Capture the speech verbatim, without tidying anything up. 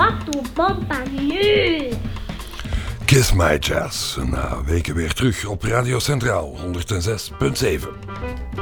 Wat doet Bompa nu? Kiss My Jazz. Na weken weer terug op Radio Centraal honderd zes punt zeven.